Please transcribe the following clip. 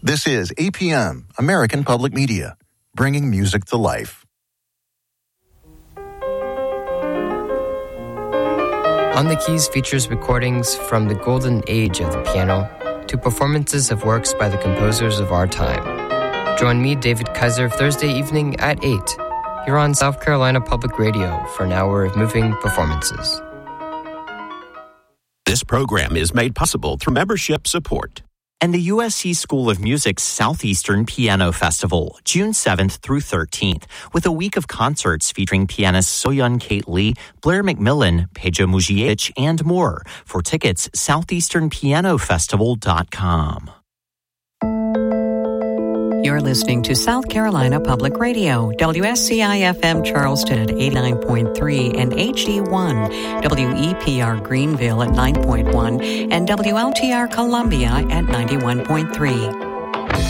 This is APM, American Public Media, bringing music to life. On the Keys features recordings from the golden age of the piano to performances of works by the composers of our time. Join me, David Kaiser, Thursday evening at 8 here on South Carolina Public Radio for an hour of moving performances. This program is made possible through membership support. And the USC School of Music's Southeastern Piano Festival, June 7th through 13th, with a week of concerts featuring pianists Soyeon Kate Lee, Blair McMillan, Pedro Mujic, and more. For tickets, southeasternpianofestival.com. You're listening to South Carolina Public Radio, WSCI-FM Charleston at 89.3 and HD1, WEPR Greenville at 9.1, and WLTR Columbia at 91.3.